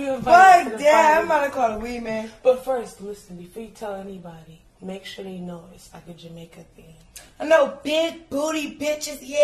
you invite Fuck that. I'm about to call a weed man. But first, listen, before you tell anybody, make sure they know it's like a Jamaica thing. I know big booty bitches, yeah.